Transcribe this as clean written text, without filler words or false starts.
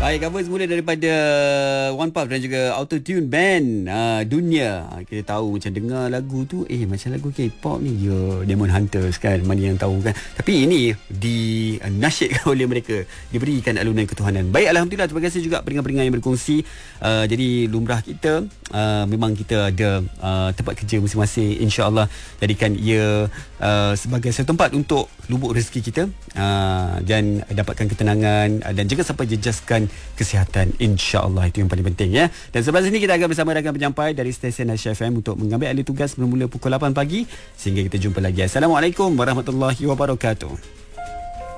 Baik, cover semula daripada One Puff dan juga Auto Tune Band Dunia. Kita tahu macam dengar lagu tu, macam lagu K-pop ni. Ya, Demon Hunters kan, mana yang tahu kan. Tapi ini dinasyidkan oleh mereka, diberikan alunan ketuhanan. Baik, Alhamdulillah, terima kasih juga pendengar-pendengar yang berkongsi. Jadi lumrah kita, memang kita ada tempat kerja masing-masing. InsyaAllah jadikan ia sebagai satu tempat untuk lubuk rezeki kita, dan dapatkan ketenangan, dan juga sampai jejaskan kesihatan, insya-Allah. Itu yang paling penting ya. Dan sebelah sini kita akan bersama rakan penyampai dari stesen Aisyah FM untuk mengambil alih tugas bermula pukul 8 pagi sehingga kita jumpa lagi. Assalamualaikum warahmatullahi wabarakatuh.